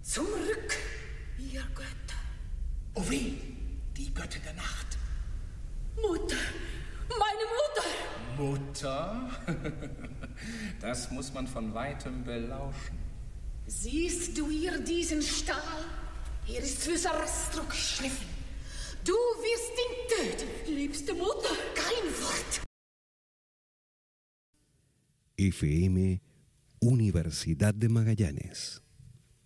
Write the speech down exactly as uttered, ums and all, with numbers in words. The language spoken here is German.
Zurück, ihr Götter. Oh weh, die Göttin der Nacht. Mutter, meine Mutter. Mutter? Das muss man von weitem belauschen. Siehst du ihr diesen Stahl? Er ist für Sarastro geschliffen. Du wirst ihn töten, liebste Mutter. Kein Wort. F M Universidad de Magallanes.